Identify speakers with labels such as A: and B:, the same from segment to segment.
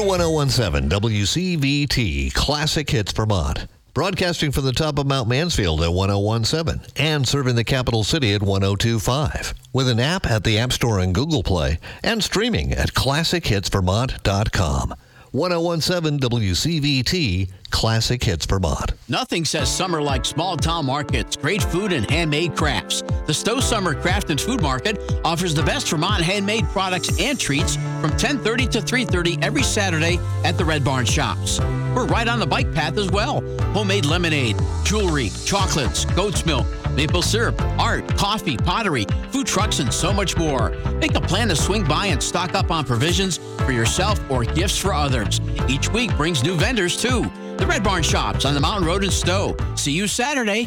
A: 1017 WCVT Classic Hits Vermont. Broadcasting from the top of Mount Mansfield at 1017 and serving the capital city at 1025. With an app at the App Store and Google Play and streaming at ClassicHitsVermont.com. 1017 WCVT Classic Hits Vermont.
B: Nothing says summer like small town markets, great food, and handmade crafts. The Stowe Summer Craft and Food Market offers the best Vermont handmade products and treats from 10:30 to 3:30 every Saturday at the Red Barn Shops. We're right on the bike path as well. Homemade lemonade, jewelry, chocolates, goat's milk, maple syrup, art, coffee, pottery, food trucks, and so much more. Make a plan to swing by and stock up on provisions for yourself or gifts for others. Each week brings new vendors, too. The Red Barn Shops on the Mountain Road in Stowe. See you Saturday.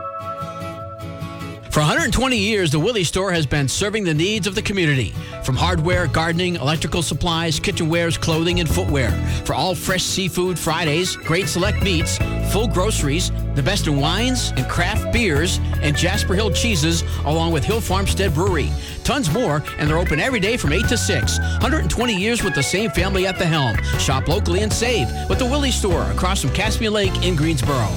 B: For 120 years, the Willie Store has been serving the needs of the community. From hardware, gardening, electrical supplies, kitchenwares, clothing, and footwear. For all fresh seafood Fridays, great select meats, full groceries, the best in wines and craft beers, and Jasper Hill cheeses, along with Hill Farmstead Brewery. Tons more, and they're open every day from 8 to 6. 120 years with the same family at the helm. Shop locally and save with the Willie Store across from Caspian Lake in Greensboro.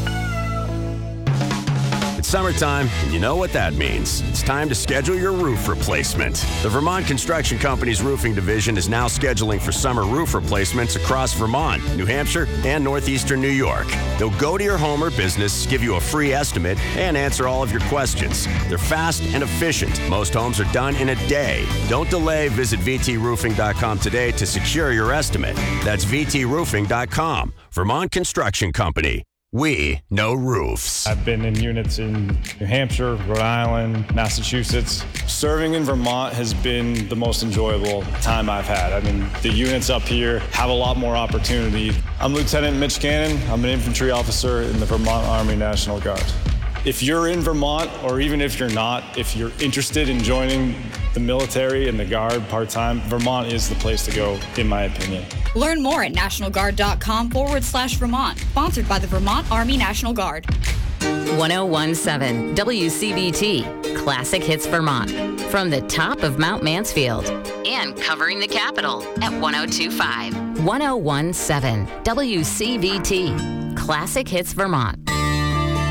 C: It's summertime, and you know what that means. It's time to schedule your roof replacement. The Vermont Construction Company's roofing division is now scheduling for summer roof replacements across Vermont, New Hampshire, and northeastern New York. They'll go to your home or business, give you a free estimate, and answer all of your questions. They're fast and efficient. Most homes are done in a day. Don't delay. Visit VTRoofing.com today to secure your estimate. That's VTRoofing.com. Vermont Construction Company. We know roofs.
D: I've been in units in New Hampshire, Rhode Island, Massachusetts. Serving in Vermont has been the most enjoyable time I've had. I mean, the units up here have a lot more opportunity. I'm Lieutenant Mitch Gannon. I'm an infantry officer in the Vermont Army National Guard. If you're in Vermont, or even if you're not, if you're interested in joining the military and the Guard part-time, Vermont is the place to go, in my opinion.
E: Learn more at nationalguard.com/Vermont. Sponsored by the Vermont Army National Guard.
F: 1017 WCVT Classic Hits Vermont. From the top of Mount Mansfield and covering the capital at 1025. 1017 WCVT Classic Hits Vermont.